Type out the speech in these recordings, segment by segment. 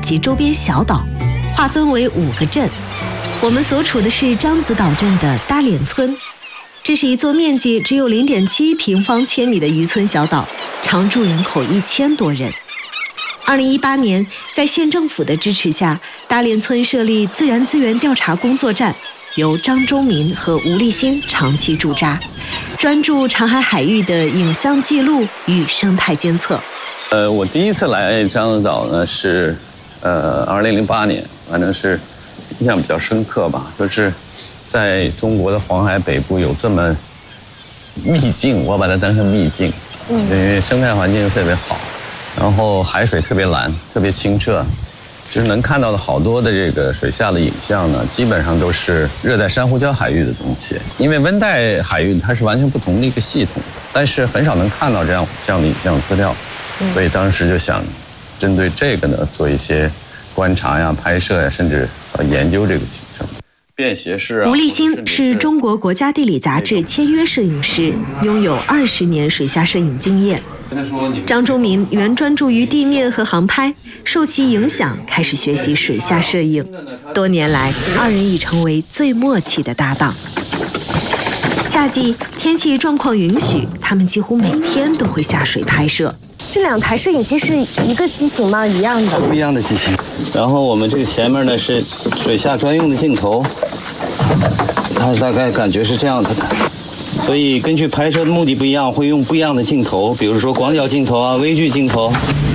及周边小岛，划分为5个镇。我们所处的是獐子岛镇的大脸村，这是一座面积只有0.7平方千米的渔村小岛，常住人口1000多人。2018年，在县政府的支持下，大连村设立自然资源调查工作站，由张忠民和吴立新长期驻扎，专注长海海域的影像记录与生态监测。 我第一次来獐子岛呢是，2008年，反正是印象比较深刻吧，就是在中国的黄海北部有这么秘境，我把它当成秘境，因为生态环境特别好。然后海水特别蓝，特别清澈，就是能看到的好多的这个水下的影像呢，基本上都是热带珊瑚礁海域的东西。因为温带海域它是完全不同的一个系统，但是很少能看到这样的影像资料，所以当时就想针对这个呢做一些观察呀、拍摄呀，甚至研究这个行程。便携式吴立新是中国国家地理杂志签约摄影师，拥有20年水下摄影经验。张忠民原专注于地面和航拍，受其影响开始学习水下摄影。多年来，2人已成为最默契的搭档。夏季天气状况允许，他们几乎每天都会下水拍摄。 这2台摄影机是一个机型吗？一样的？ 不一样的机型。然后我们这个前面呢是水下专用的镜头，它大概感觉是这样子的。所以根据拍摄的目的不一样，会用不一样的镜头，比如说广角镜头啊、微距镜头。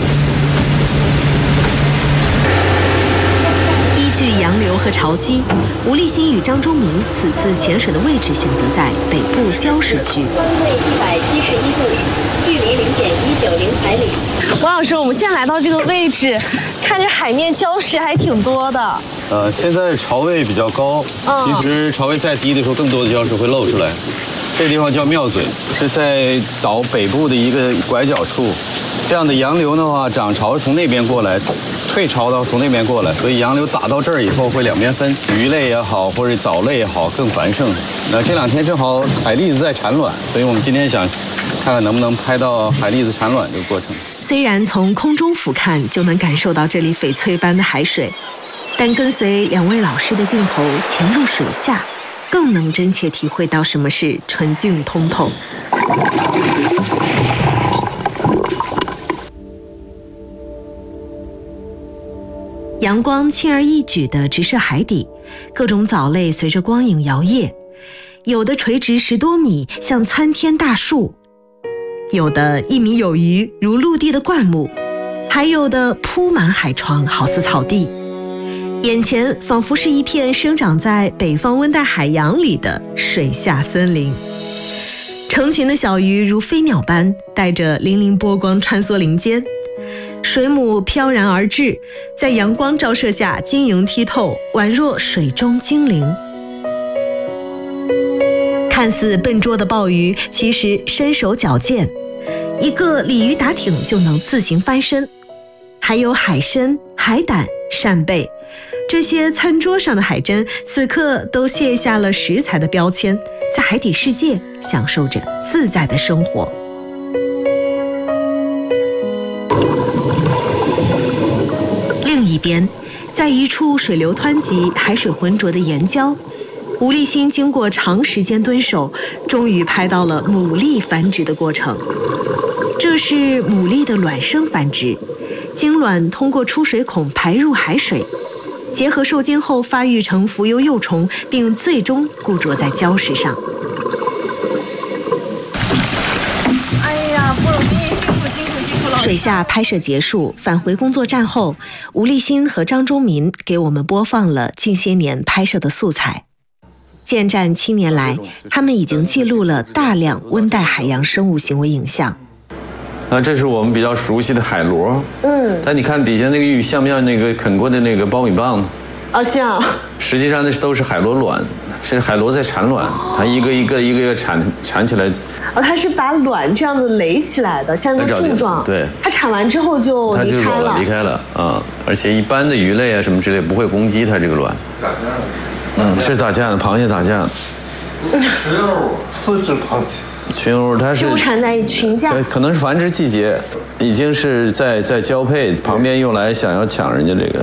依据洋流和潮汐，吴立新与张忠民此次潜水的位置选择在北部礁石区。 方位171度，距离0.190海里。 王老师，我们现在来到这个位置，看着海面礁石还挺多的。 现在潮位比较高，其实潮位再低的时候，更多的礁石会露出来。这地方叫庙嘴，是在岛北部的一个拐角处。这样的洋流的话，涨潮从那边过来，退潮到从那边过来，所以洋流打到这儿以后会两边分，鱼类也好，或者藻类也好，更繁盛。那这2天正好海蛎子在产卵，所以我们今天想看看能不能拍到海蛎子产卵这个过程。 虽然从空中俯瞰就能感受到这里翡翠般的海水，但跟随2位老师的镜头潜入水下，更能真切体会到什么是纯净通透。阳光轻而易举地直射海底，各种藻类随着光影摇曳，有的垂直10多米，像参天大树；有的1米有余，如陆地的灌木；还有的铺满海床，好似草地。眼前仿佛是一片生长在北方温带海洋里的水下森林，成群的小鱼如飞鸟般带着粼粼波光穿梭林间，水母飘然而至，在阳光照射下晶莹剔透，宛若水中精灵。看似笨拙的鲍鱼，其实身手矫健，一个鲤鱼打挺就能自行翻身。还有海参、海胆、扇贝，这些餐桌上的海珍，此刻都卸下了食材的标签，在海底世界享受着自在的生活。另一边，在一处水流湍急、海水浑浊的岩礁，吴立新经过长时间蹲守，终于拍到了牡蛎繁殖的过程。这是牡蛎的卵生繁殖，精卵通过出水孔排入海水，结合受精后发育成浮游幼虫，并最终固着在礁石上。 哎呀，不容易，辛苦了。 水下拍摄结束，返回工作站后，吴立新和张忠民给我们播放了近些年拍摄的素材。建站7年来，他们已经记录了大量温带海洋生物行为影像。 这是我们比较熟悉的海螺，但你看底下那个鱼像不像那个啃过的那个苞米棒子？ 像。 实际上那都是海螺卵，是海螺在产卵，它一个一个产起来。 它是把卵这样子垒起来的，像一个柱状。 对。 它产完之后就离开了。 离开了啊！而且一般的鱼类啊什么之类不会攻击它这个卵。打架。是打架的，螃蟹打架。 群鸥4只螃蟹。 群鸥它是纠缠在群架， 可能是繁殖季节，已经是在交配，旁边用来想要抢人家这个。